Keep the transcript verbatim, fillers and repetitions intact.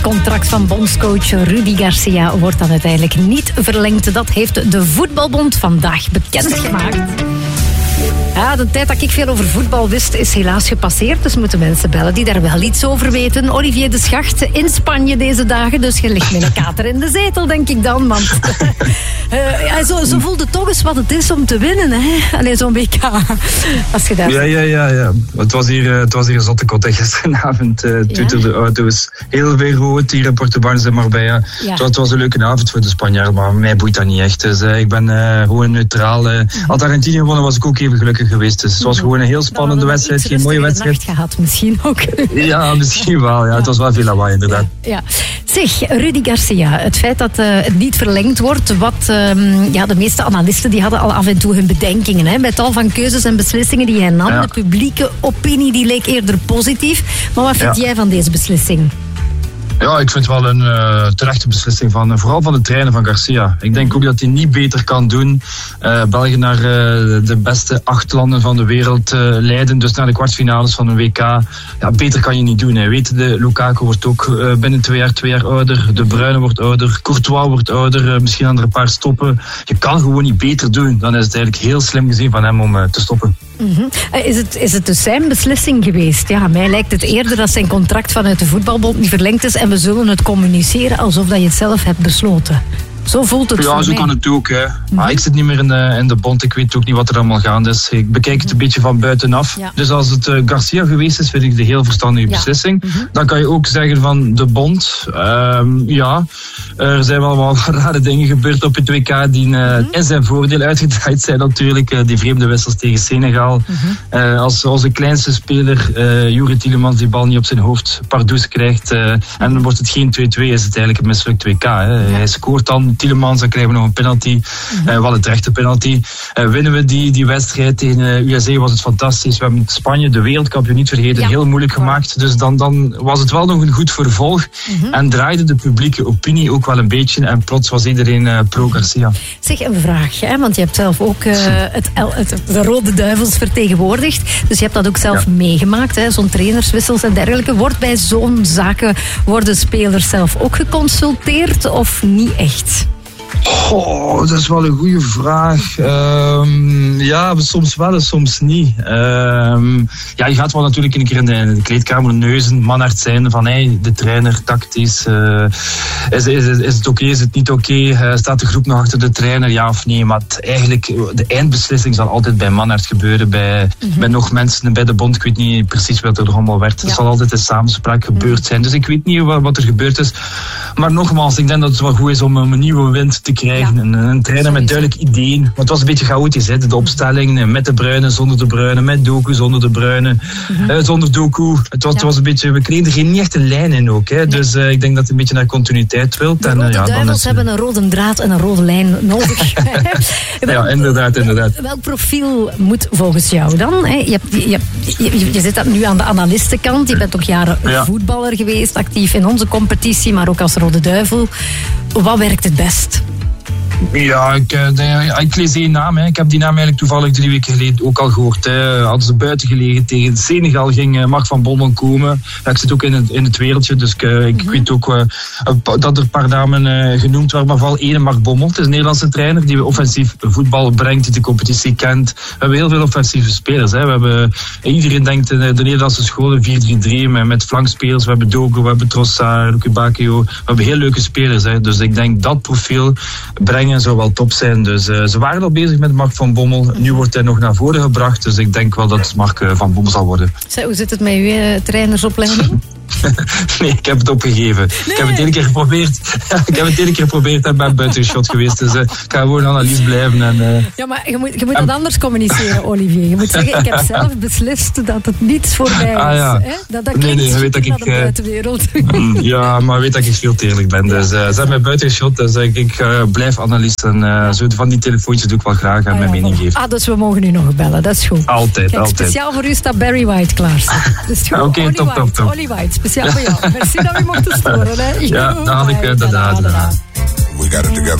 contract van bondscoach Rudy Garcia wordt dan uiteindelijk niet verlengd. Dat heeft de Voetbalbond vandaag bekendgemaakt. Ja, de tijd dat ik veel over voetbal wist is helaas gepasseerd. Dus moeten mensen bellen die daar wel iets over weten. Olivier de Schacht in Spanje deze dagen. Dus je ligt met een kater in de zetel, denk ik dan. Want uh, ja, zo, zo voelde toch eens wat het is om te winnen. Hè? Allee, zo'n W K. Als je daar... Ja, ja, ja, ja. Het was hier, het was hier een zotte kot. Gisteravond uh, twitterde ja. auto's heel veel rood hier in Portugal en Marbella. Ja. Het, was, het was een leuke avond voor de Spanjaarden, maar mij boeit dat niet echt. Dus uh, ik ben uh, gewoon neutraal. Uh, had Argentinië gewonnen, was ik ook even gelukkig geweest. Dus het was gewoon een heel spannende nou, wedstrijd, geen mooie wedstrijd. Gehad, misschien ook. Ja, misschien wel. Ja. Ja. Het was wel veel lawaai, inderdaad. Ja, ja. Zeg, Rudy Garcia, het feit dat uh, het niet verlengd wordt, wat um, ja, de meeste analisten die hadden al af en toe hun bedenkingen. Hè, met tal van keuzes en beslissingen die hij nam. Ja. De publieke opinie die leek eerder positief. Maar wat vind ja. jij van deze beslissing? Ja, ik vind het wel een uh, terechte beslissing van, uh, vooral van de trainer van Garcia. Ik denk ook dat hij niet beter kan doen. Uh, België naar uh, de beste acht landen van de wereld uh, leiden, dus naar de kwartfinales van een W K. Ja, beter kan je niet doen. Hè. Weet je, Lukaku wordt ook uh, binnen twee jaar, twee jaar ouder. De Bruyne wordt ouder. Courtois wordt ouder. Uh, misschien aan er een paar stoppen. Je kan gewoon niet beter doen. Dan is het eigenlijk heel slim gezien van hem om uh, te stoppen. Mm-hmm. Is het, is het dus zijn beslissing geweest? Ja, mij lijkt het eerder dat zijn contract vanuit de Voetbalbond niet verlengd is en we zullen het communiceren alsof dat je het zelf hebt besloten. Zo voelt het ja, voor zo mij. kan het ook. Hè. Maar ik zit niet meer in de, in de bond. Ik weet ook niet wat er allemaal gaande is. Ik bekijk het een beetje van buitenaf. Ja. Dus als het uh, Garcia geweest is, vind ik de heel verstandige ja. beslissing. Mm-hmm. Dan kan je ook zeggen van de bond. Um, ja, er zijn wel wat rare dingen gebeurd op het W K die uh, mm-hmm. in zijn voordeel uitgedraaid zijn natuurlijk. Uh, die vreemde wissels tegen Senegal. Mm-hmm. Uh, als onze kleinste speler, uh, Youri Tielemans, die bal niet op zijn hoofd Pardoes krijgt. Uh, mm-hmm. En dan wordt het geen twee-twee, is het eigenlijk een mislukt W K. Hè. Ja. Hij scoort dan Tielemans, dan krijgen we nog een penalty. Mm-hmm. Uh, wel een terechte penalty. Uh, winnen we die, die wedstrijd tegen uh, U S A was het fantastisch. We hebben Spanje, de wereldkampioen niet vergeten, ja. heel moeilijk gemaakt. Dus dan, dan was het wel nog een goed vervolg. Mm-hmm. En draaide de publieke opinie ook wel een beetje. En plots was iedereen uh, pro-Garcia. Zeg, een vraag, hè? Want je hebt zelf ook uh, het, het, het, de Rode Duivels vertegenwoordigd. Dus je hebt dat ook zelf ja. meegemaakt. Hè? Zo'n trainerswissels en dergelijke. Wordt bij zo'n zaken, worden spelers zelf ook geconsulteerd of niet echt? Oh, dat is wel een goede vraag. Um, ja, soms wel en soms niet. Um, ja, je gaat wel natuurlijk een keer in de, in de kleedkamer neuzen, manhart zijn van hey, de trainer, tactisch. Uh, is, is, is het oké, okay, is het niet oké? Okay? Uh, staat de groep nog achter de trainer, ja of nee? Maar het, eigenlijk, de eindbeslissing zal altijd bij manhart gebeuren, bij, mm-hmm. bij nog mensen, bij de bond. Ik weet niet precies wat er allemaal werd. Ja. Er zal altijd een samenspraak gebeurd zijn. Dus ik weet niet wat, wat er gebeurd is. Maar nogmaals, ik denk dat het wel goed is om een nieuwe wind te krijgen. Ja. Een, een trainer met duidelijk ideeën. Want het was een beetje chaotisch, hè? De opstelling met de Bruyne, zonder de Bruyne, met Doku, zonder de Bruyne, mm-hmm. uh, zonder Doku. Het was, ja. het was een beetje, we kregen er geen niet echt een lijn in ook. Hè? Nee. Dus uh, ik denk dat het een beetje naar continuïteit wilt. De en, Rode uh, ja, Duivels dan is, hebben een rode draad en een rode lijn nodig. Ja, inderdaad, inderdaad. Welk profiel moet volgens jou dan? Hè? Je, hebt, je, hebt, je, je zit dat nu aan de analistenkant. Je bent toch jaren ja. voetballer geweest, actief in onze competitie, maar ook als Rode Duivel. Wat werkt het best? Ja, ik, de, ik lees één naam. Hè. Ik heb die naam eigenlijk toevallig drie weken geleden ook al gehoord. Hè. Hadden ze buiten gelegen tegen Senegal, ging Mark van Bommel komen. Ja, ik zit ook in het, in het wereldje, dus ik, mm-hmm. ik weet ook uh, dat er een paar namen uh, genoemd waren. Maar vooral één, Mark Bommel. Het is een Nederlandse trainer die offensief voetbal brengt, die de competitie kent. We hebben heel veel offensieve spelers. Hè. We hebben, iedereen denkt in de Nederlandse scholen vier drie drie met, met flankspelers. We hebben Dogo, we hebben Trossard, Lukebakio. We hebben heel leuke spelers. Hè. Dus ik denk dat profiel brengen zou wel top zijn. Dus uh, ze waren al bezig met Mark van Bommel. Nu wordt hij nog naar voren gebracht. Dus ik denk wel dat het Mark uh, van Bommel zal worden. Zo, hoe zit het met uw uh, trainersopleiding? Nee, ik heb het opgegeven. Nee. Ik heb het één keer geprobeerd. ik heb het één keer geprobeerd en ben buiten shot geweest. Dus uh, ik ga gewoon analyse blijven. En, uh, ja, maar je moet, je moet en... dat anders communiceren, Olivier. Je moet zeggen, ik heb zelf beslist dat het niet voorbij is. Ah, ja. Hè? Dat, dat nee, nee, weet dat ik... de buitenwereld. Ja, maar weet dat ik veel te eerlijk ben. Dus uh, ze hebben mij buiten shot. Dus uh, ik uh, blijf analist. En uh, zo van die telefoontjes doe ik wel graag aan ah, mijn ja, mening geven. Ah, dus we mogen u nog bellen. Dat is goed. Altijd, Kijk, altijd. Speciaal voor u staat Barry White klaar. Dus Oké, okay, top, top, top. Ollie White, speciaal voor jou. Merci dat we mochten storen. Hè. Ja, dat had ik uh, dat We got it together.